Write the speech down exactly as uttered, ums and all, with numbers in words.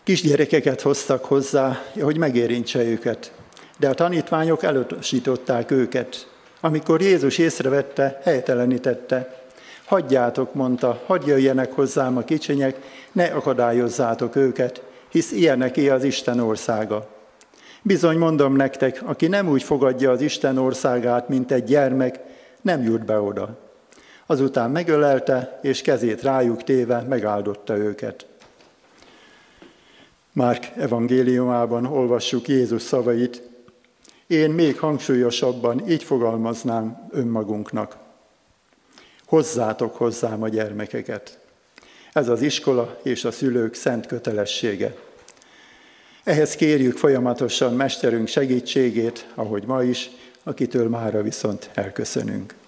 Kisgyerekeket hoztak hozzá, hogy megérintse őket, de a tanítványok elutasították őket. Amikor Jézus észrevette, helytelenítette. Hagyjátok, mondta, hadd jöjjenek hozzám a kicsinyek, ne akadályozzátok őket, hisz ilyeneké az Isten országa. Bizony mondom nektek, aki nem úgy fogadja az Isten országát, mint egy gyermek, nem jut be oda. Azután megölelte, és kezét rájuk téve megáldotta őket. Márk evangéliumában olvassuk Jézus szavait. Én még hangsúlyosabban így fogalmaznám önmagunknak. Hozzátok hozzám a gyermekeket. Ez az iskola és a szülők szent kötelessége. Ehhez kérjük folyamatosan mesterünk segítségét, ahogy ma is, akitől mára viszont elköszönünk.